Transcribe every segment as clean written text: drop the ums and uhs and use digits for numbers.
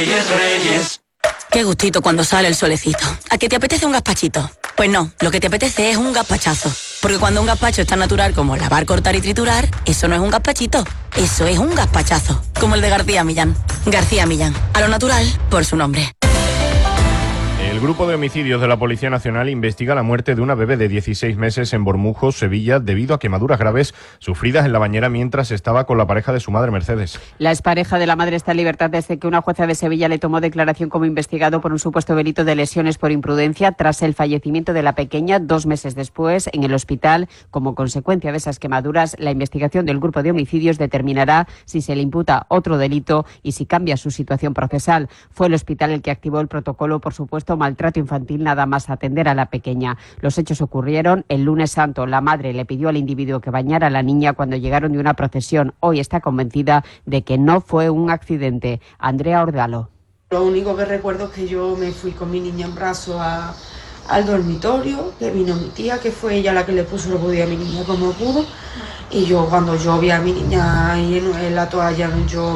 Qué gustito cuando sale el solecito. ¿A qué te apetece un gazpachito? Pues no, lo que te apetece es un gazpachazo. Porque cuando un gazpacho es tan natural como lavar, cortar y triturar, eso no es un gazpachito, eso es un gazpachazo. Como el de García Millán. García Millán, a lo natural, por su nombre. El grupo de homicidios de la Policía Nacional investiga la muerte de una bebé de 16 meses en Bormujos, Sevilla, debido a quemaduras graves sufridas en la bañera mientras estaba con la pareja de su madre, Mercedes. La expareja de la madre está en libertad desde que una jueza de Sevilla le tomó declaración como investigado por un supuesto delito de lesiones por imprudencia tras el fallecimiento de la pequeña 2 meses después en el hospital. Como consecuencia de esas quemaduras, la investigación del grupo de homicidios determinará si se le imputa otro delito y si cambia su situación procesal. Fue el hospital el que activó el protocolo, por supuesto, maltrato infantil, nada más atender a la pequeña. Los hechos ocurrieron el lunes santo. La madre le pidió al individuo que bañara a la niña cuando llegaron de una procesión. Hoy está convencida de que no fue un accidente. Andrea Ordalo. Lo único que recuerdo es que yo me fui con mi niña en brazos al dormitorio, que vino mi tía, que fue ella la que le puso el body a mi niña como pudo. Y yo, cuando yo vi a mi niña ahí en la toalla, no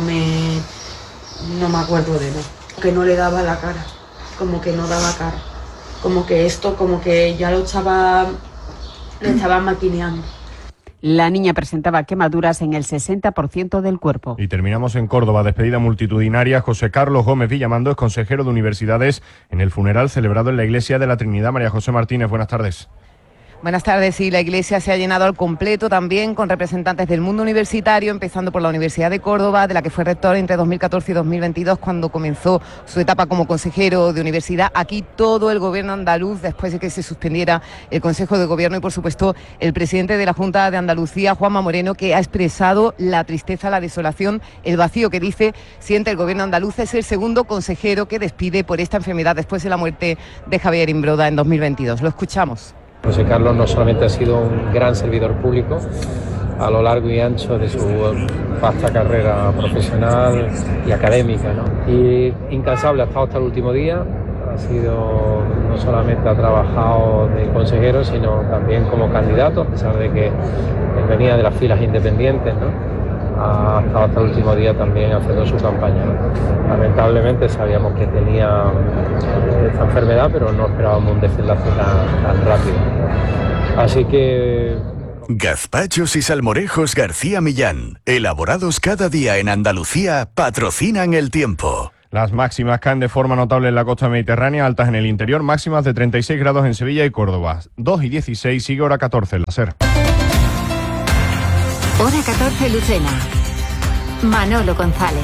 me acuerdo de nada. Que no le daba la cara. Como que no daba cara, como que ya le estaba maquineando. La niña presentaba quemaduras en el 60% del cuerpo. Y terminamos en Córdoba. Despedida multitudinaria. José Carlos Gómez Villamando es consejero de universidades en el funeral celebrado en la Iglesia de la Trinidad. María José Martínez, buenas tardes. Buenas tardes. Sí, la iglesia se ha llenado al completo también con representantes del mundo universitario, empezando por la Universidad de Córdoba, de la que fue rector entre 2014 y 2022 cuando comenzó su etapa como consejero de universidad. Aquí todo el gobierno andaluz, después de que se suspendiera el Consejo de Gobierno, y por supuesto el presidente de la Junta de Andalucía, Juanma Moreno, que ha expresado la tristeza, la desolación, el vacío que dice siente el gobierno andaluz. Es el segundo consejero que despide por esta enfermedad después de la muerte de Javier Imbroda en 2022. Lo escuchamos. José Carlos no solamente ha sido un gran servidor público a lo largo y ancho de su vasta carrera profesional y académica, ¿no? Y incansable, ha estado hasta el último día. No solamente ha trabajado de consejero, sino también como candidato, a pesar de que venía de las filas independientes, ¿no? Ha estado hasta el último día también haciendo su campaña, ¿no? Lamentablemente sabíamos que tenía esta enfermedad, pero no esperábamos un desenlace tan rápido. Así que... Gazpachos y salmorejos García Millán, elaborados cada día en Andalucía, patrocinan el tiempo. Las máximas caen de forma notable en la costa mediterránea, altas en el interior, máximas de 36 grados en Sevilla y Córdoba. 2 y 16, sigue hora 14 en la SER. Hora 14, Lucena. Manolo González.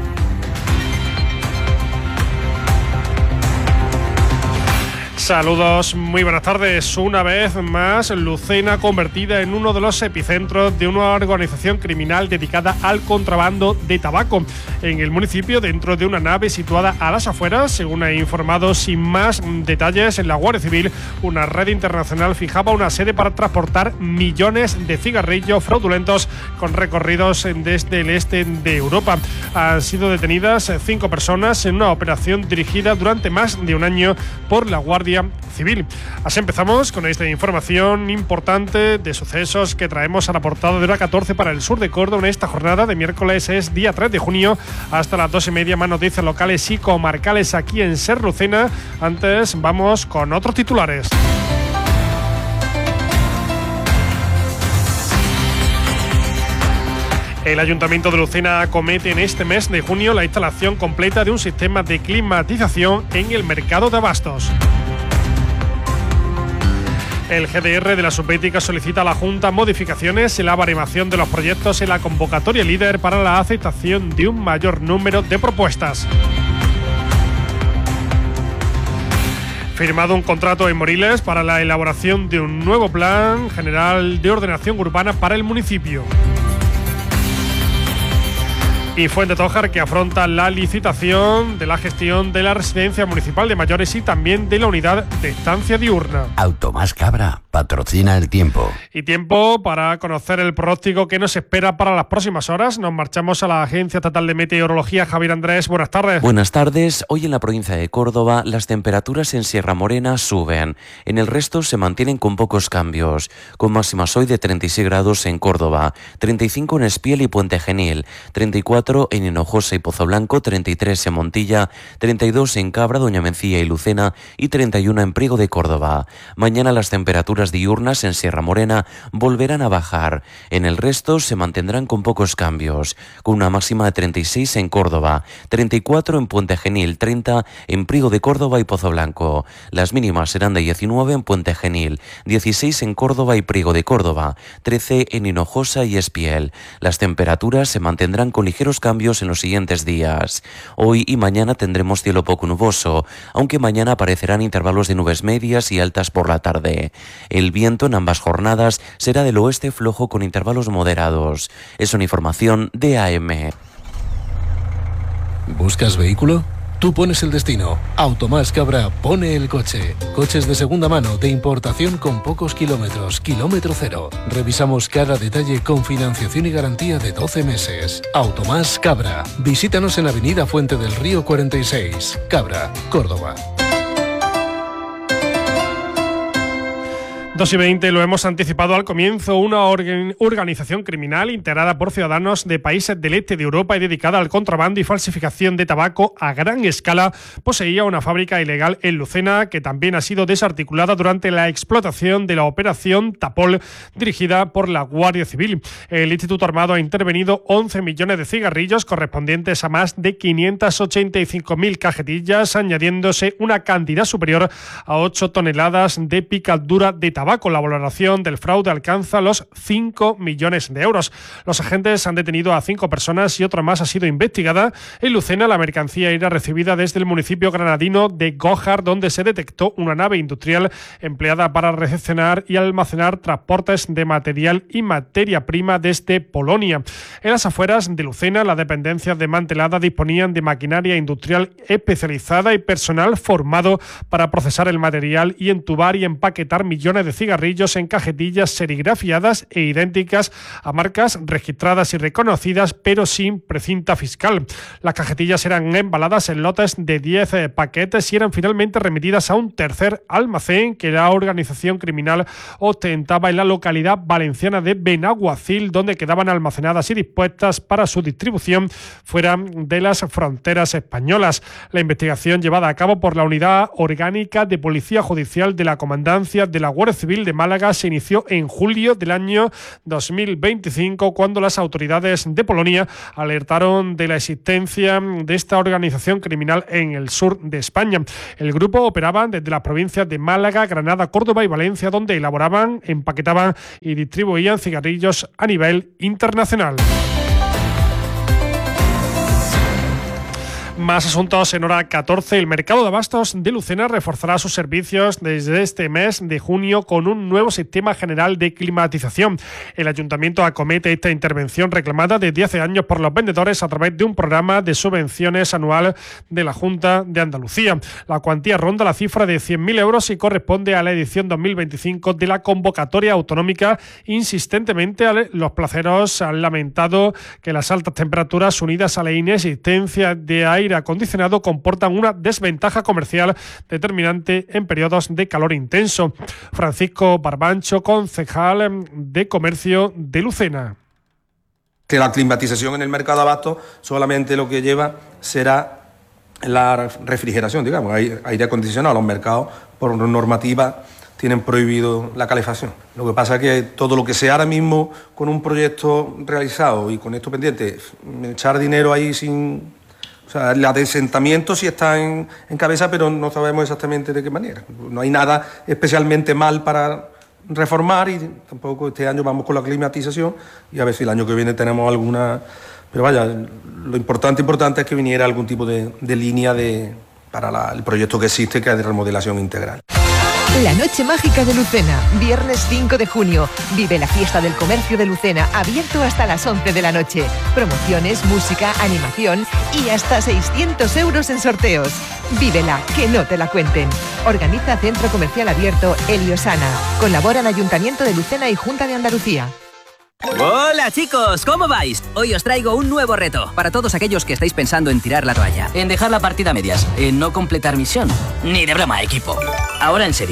Saludos, muy buenas tardes. Una vez más, Lucena convertida en uno de los epicentros de una organización criminal dedicada al contrabando de tabaco. En el municipio, dentro de una nave situada a las afueras, según ha informado sin más detalles en la Guardia Civil, una red internacional fijaba una sede para transportar millones de cigarrillos fraudulentos con recorridos desde el este de Europa. Han sido detenidas 5 personas en una operación dirigida durante más de un año por la Guardia Civil. Así empezamos con esta información importante de sucesos que traemos a la portada de hora 14 para el sur de Córdoba. En esta jornada de miércoles es día 3 de junio hasta las 2:30, más noticias locales y comarcales aquí en SER Lucena. Antes vamos con otros titulares. El Ayuntamiento de Lucena acomete en este mes de junio la instalación completa de un sistema de climatización en el mercado de abastos. El GDR de la Subbética solicita a la Junta modificaciones en la baremación de los proyectos en la convocatoria líder para la aceptación de un mayor número de propuestas. Firmado un contrato en Moriles para la elaboración de un nuevo plan general de ordenación urbana para el municipio. Y Fuentetójar, que afronta la licitación de la gestión de la residencia municipal de mayores y también de la unidad de estancia diurna. Automás Cabra patrocina el tiempo. Y tiempo para conocer el pronóstico que nos espera para las próximas horas. Nos marchamos a la Agencia Estatal de Meteorología. Javier Andrés, buenas tardes. Buenas tardes. Hoy en la provincia de Córdoba las temperaturas en Sierra Morena suben. En el resto se mantienen con pocos cambios, con máximas hoy de 36 grados en Córdoba, 35 en Espiel y Puente Genil, 34 34 en Hinojosa y Pozoblanco, 33 en Montilla, 32 en Cabra, Doña Mencía y Lucena y 31 en Priego de Córdoba. Mañana las temperaturas diurnas en Sierra Morena volverán a bajar. En el resto se mantendrán con pocos cambios, con una máxima de 36 en Córdoba, 34 en Puente Genil, 30 en Priego de Córdoba y Pozoblanco. Las mínimas serán de 19 en Puente Genil, 16 en Córdoba y Priego de Córdoba, 13 en Hinojosa y Espiel. Las temperaturas se mantendrán con ligeros cambios en los siguientes días. Hoy y mañana tendremos cielo poco nuboso, aunque mañana aparecerán intervalos de nubes medias y altas por la tarde. El viento en ambas jornadas será del oeste flojo con intervalos moderados. Es una información de AM. ¿Buscas vehículo? Tú pones el destino. Automás Cabra pone el coche. Coches de segunda mano, de importación con pocos kilómetros, kilómetro cero. Revisamos cada detalle con financiación y garantía de 12 meses. Automás Cabra. Visítanos en Avenida Fuente del Río 46, Cabra, Córdoba. 2:20, lo hemos anticipado al comienzo, una organización criminal integrada por ciudadanos de países del este de Europa y dedicada al contrabando y falsificación de tabaco a gran escala poseía una fábrica ilegal en Lucena que también ha sido desarticulada durante la explotación de la operación Tapol dirigida por la Guardia Civil. El Instituto Armado ha intervenido 11 millones de cigarrillos correspondientes a más de 585.000 cajetillas, añadiéndose una cantidad superior a 8 toneladas de picadura de tabaco. La valoración del fraude alcanza los 5 millones de euros. Los agentes han detenido a 5 personas y otra más ha sido investigada. En Lucena, la mercancía era recibida desde el municipio granadino de Gójar, donde se detectó una nave industrial empleada para recepcionar y almacenar transportes de material y materia prima desde Polonia. En las afueras de Lucena, las dependencias desmanteladas disponían de maquinaria industrial especializada y personal formado para procesar el material y entubar y empaquetar millones de cigarrillos en cajetillas serigrafiadas e idénticas a marcas registradas y reconocidas, pero sin precinta fiscal. Las cajetillas eran embaladas en lotes de 10 paquetes y eran finalmente remitidas a un tercer almacén que la organización criminal ostentaba en la localidad valenciana de Benaguacil, donde quedaban almacenadas y dispuestas para su distribución fuera de las fronteras españolas. La investigación llevada a cabo por la Unidad Orgánica de Policía Judicial de la Comandancia de la Guardia Civil de Málaga se inició en julio del año 2025, cuando las autoridades de Polonia alertaron de la existencia de esta organización criminal en el sur de España. El grupo operaba desde las provincias de Málaga, Granada, Córdoba y Valencia, donde elaboraban, empaquetaban y distribuían cigarrillos a nivel internacional. Más asuntos en hora 14. El mercado de abastos de Lucena reforzará sus servicios desde este mes de junio con un nuevo sistema general de climatización. El ayuntamiento acomete esta intervención reclamada desde hace años por los vendedores a través de un programa de subvenciones anual de la Junta de Andalucía. La cuantía ronda la cifra de 100.000 euros y corresponde a la edición 2025 de la convocatoria autonómica. Insistentemente, los placeros han lamentado que las altas temperaturas unidas a la inexistencia de aire acondicionado comportan una desventaja comercial determinante en periodos de calor intenso. Francisco Barbancho, concejal de Comercio de Lucena. Que la climatización en el mercado de abastos solamente lo que lleva será la refrigeración, digamos, aire acondicionado. Los mercados, por normativa, tienen prohibido la calefacción. Lo que pasa es que todo lo que sea ahora mismo con un proyecto realizado y con esto pendiente, echar dinero ahí sin... O sea, el asentamiento sí está en cabeza, pero no sabemos exactamente de qué manera. No hay nada especialmente mal para reformar y tampoco este año vamos con la climatización y a ver si el año que viene tenemos alguna... Pero vaya, lo importante es que viniera algún tipo de línea para el proyecto que existe, que es de remodelación integral. La Noche Mágica de Lucena, viernes 5 de junio. Vive la fiesta del comercio de Lucena, abierto hasta las 11 de la noche. Promociones, música, animación y hasta 600 euros en sorteos. Vívela, que no te la cuenten. Organiza Centro Comercial Abierto Eliosana. Colaboran Ayuntamiento de Lucena y Junta de Andalucía. Hola chicos, ¿cómo vais? Hoy os traigo un nuevo reto para todos aquellos que estáis pensando en tirar la toalla, en dejar la partida a medias, en no completar misión. Ni de broma, equipo. Ahora en serio,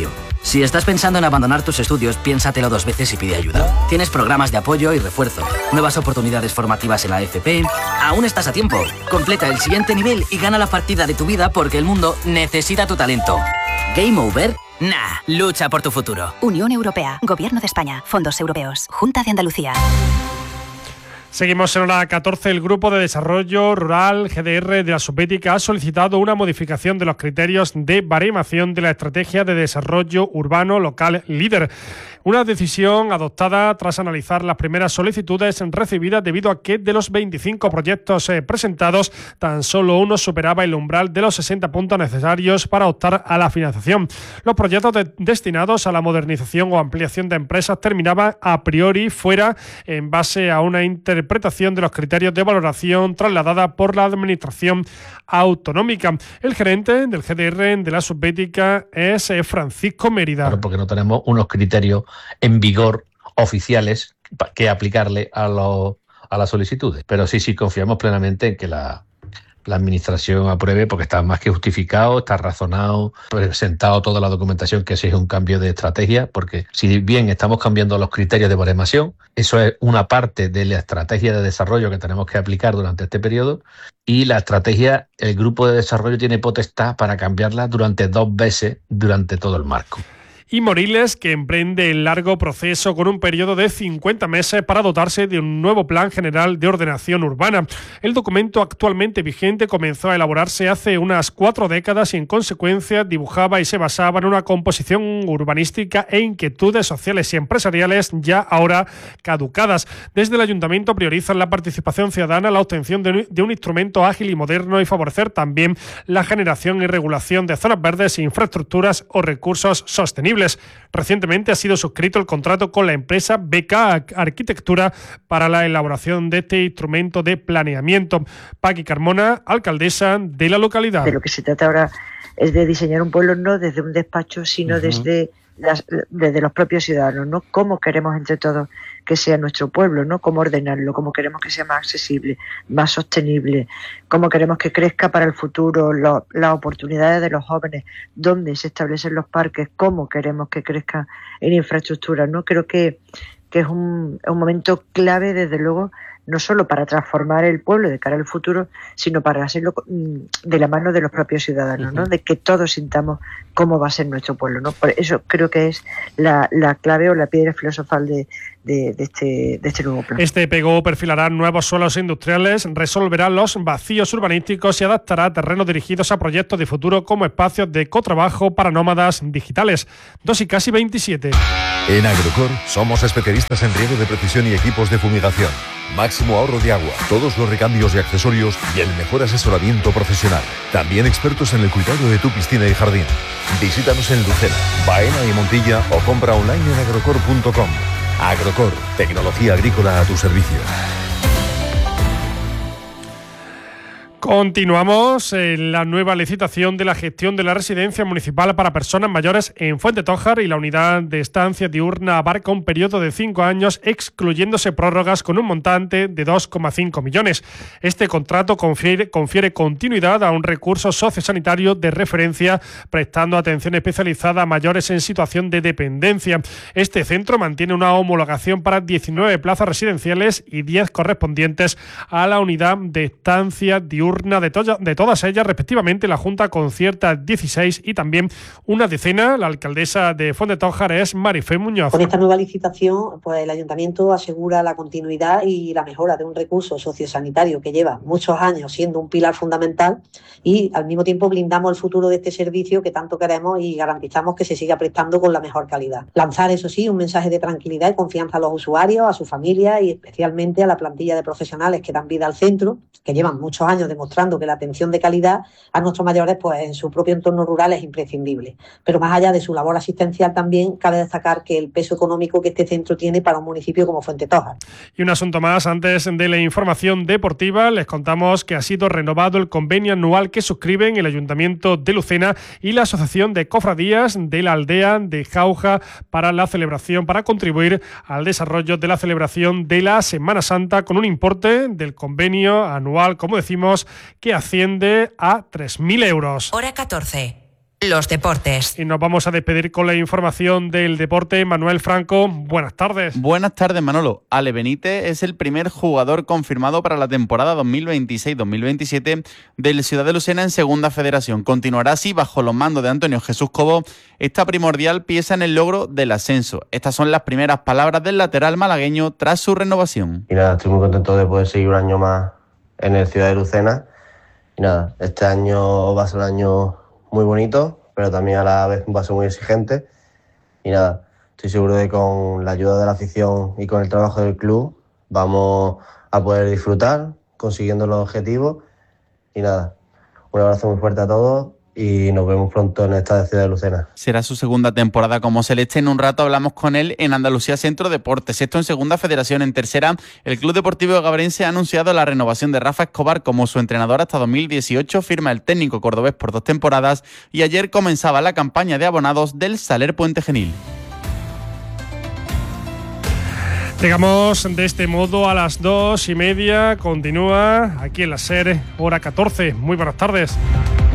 Si estás pensando en abandonar tus estudios, piénsatelo 2 veces y pide ayuda. Tienes programas de apoyo y refuerzo, nuevas oportunidades formativas en la FP. Aún estás a tiempo. Completa el siguiente nivel y gana la partida de tu vida porque el mundo necesita tu talento. ¿Game over? Nah, lucha por tu futuro. Unión Europea, Gobierno de España, Fondos Europeos, Junta de Andalucía. Seguimos en hora 14. El Grupo de Desarrollo Rural GDR de la Subbética ha solicitado una modificación de los criterios de baremación de la Estrategia de Desarrollo Urbano Local LEADER. Una decisión adoptada tras analizar las primeras solicitudes recibidas debido a que de los 25 proyectos presentados, tan solo uno superaba el umbral de los 60 puntos necesarios para optar a la financiación. Los proyectos destinados a la modernización o ampliación de empresas terminaban a priori fuera en base a una interpretación de los criterios de valoración trasladada por la Administración Autonómica. El gerente del GDR de la Subbética es Francisco Mérida. Claro, porque no tenemos unos criterios en vigor oficiales que aplicarle a las solicitudes. Pero sí confiamos plenamente en que la Administración apruebe, porque está más que justificado, está razonado, presentado toda la documentación que sí es un cambio de estrategia, porque si bien estamos cambiando los criterios de baremación, eso es una parte de la estrategia de desarrollo que tenemos que aplicar durante este periodo, y la estrategia, el grupo de desarrollo tiene potestad para cambiarla durante 2 veces durante todo el marco. Y Moriles, que emprende el largo proceso con un periodo de 50 meses para dotarse de un nuevo Plan General de Ordenación Urbana. El documento actualmente vigente comenzó a elaborarse hace unas 4 décadas y en consecuencia dibujaba y se basaba en una composición urbanística e inquietudes sociales y empresariales ya ahora caducadas. Desde el Ayuntamiento priorizan la participación ciudadana, la obtención de un instrumento ágil y moderno y favorecer también la generación y regulación de zonas verdes, infraestructuras o recursos sostenibles. Recientemente ha sido suscrito el contrato con la empresa BK Arquitectura para la elaboración de este instrumento de planeamiento. Paqui Carmona, alcaldesa de la localidad. De lo que se trata ahora es de diseñar un pueblo no desde un despacho, sino desde los propios ciudadanos, ¿no? Cómo queremos entre todos que sea nuestro pueblo, ¿no? Cómo ordenarlo, cómo queremos que sea más accesible, más sostenible, cómo queremos que crezca para el futuro, las oportunidades de los jóvenes, dónde se establecen los parques, cómo queremos que crezca en infraestructura, ¿no? Creo que es un momento clave, desde luego, no solo para transformar el pueblo de cara al futuro, sino para hacerlo de la mano de los propios ciudadanos, ¿no? De que todos sintamos cómo va a ser nuestro pueblo, ¿no? Por eso creo que es la clave o la piedra filosofal de este nuevo plan. Este PGO perfilará nuevos suelos industriales, resolverá los vacíos urbanísticos y adaptará terrenos dirigidos a proyectos de futuro como espacios de cotrabajo para nómadas digitales. 2:27. En Agrocor somos especialistas en riego de precisión y equipos de fumigación. Máximo ahorro de agua, todos los recambios y accesorios y el mejor asesoramiento profesional. También expertos en el cuidado de tu piscina y jardín. Visítanos en Lucena, Baena y Montilla o compra online en agrocor.com. Agrocor, tecnología agrícola a tu servicio. Continuamos en la nueva licitación de la gestión de la residencia municipal para personas mayores en Fuentetójar y la unidad de estancia diurna abarca un periodo de 5 años, excluyéndose prórrogas con un montante de 2,5 millones. Este contrato confiere continuidad a un recurso sociosanitario de referencia, prestando atención especializada a mayores en situación de dependencia. Este centro mantiene una homologación para 19 plazas residenciales y 10 correspondientes a la unidad de estancia diurna de todas ellas, respectivamente. La Junta concierta 16 y también una decena. La alcaldesa de Fuentetójar es Marifé Muñoz. Con esta nueva licitación, pues el Ayuntamiento asegura la continuidad y la mejora de un recurso sociosanitario que lleva muchos años siendo un pilar fundamental, y al mismo tiempo blindamos el futuro de este servicio que tanto queremos y garantizamos que se siga prestando con la mejor calidad. Lanzar, eso sí, un mensaje de tranquilidad y confianza a los usuarios, a sus familias y especialmente a la plantilla de profesionales que dan vida al centro, que llevan muchos años demostrando que la atención de calidad a nuestros mayores pues en su propio entorno rural es imprescindible. Pero más allá de su labor asistencial, también cabe destacar que el peso económico que este centro tiene para un municipio como Fuentetójar. Y un asunto más antes de la información deportiva, les contamos que ha sido renovado el convenio anual que suscriben el Ayuntamiento de Lucena y la Asociación de Cofradías de la Aldea de Jauja para contribuir al desarrollo de la celebración de la Semana Santa, con un importe del convenio anual, como decimos, que asciende a 3.000 euros. Hora 14. los deportes. Y nos vamos a despedir con la información del deporte. Manuel Franco, buenas tardes. Buenas tardes, Manolo. Ale Benítez es el primer jugador confirmado para la temporada 2026-2027 del Ciudad de Lucena en Segunda Federación. Continuará así bajo los mandos de Antonio Jesús Cobo, esta primordial pieza en el logro del ascenso. Estas son las primeras palabras del lateral malagueño tras su renovación. Y nada, estoy muy contento de poder seguir un año más en el Ciudad de Lucena. Y nada, este año va a ser un año muy bonito, pero también a la vez va a ser muy exigente. Y nada, estoy seguro de que con la ayuda de la afición y con el trabajo del club vamos a poder disfrutar consiguiendo los objetivos. Y nada, un abrazo muy fuerte a todos y nos vemos pronto en esta Ciudad de Lucena. Será su segunda temporada como celeste. En un rato hablamos con él en Andalucía Centro Deportes. Esto en Segunda Federación. En Tercera, el Club Deportivo Gabrense ha anunciado la renovación de Rafa Escobar como su entrenador hasta 2018. Firma el técnico cordobés por 2 temporadas y ayer comenzaba la campaña de abonados del Saler Puente Genil. Llegamos de este modo a las 2:30. Continúa aquí en la SER, hora 14. Muy buenas tardes.